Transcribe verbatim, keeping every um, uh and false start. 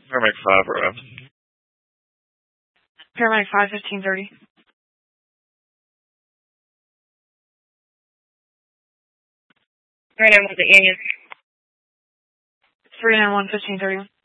Paramedic five, right? Paramedic five, fifteen thirty. three nine one, the Union. three nine one, fifteen thirty-one.